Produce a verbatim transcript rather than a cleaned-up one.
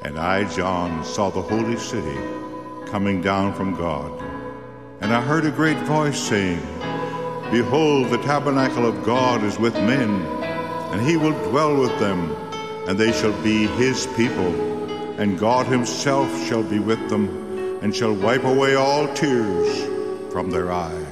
And I, John, saw the holy city coming down from God. And I heard a great voice saying, Behold, the tabernacle of God is with men, and he will dwell with them, and they shall be his people, and God himself shall be with them, and shall wipe away all tears from their eyes.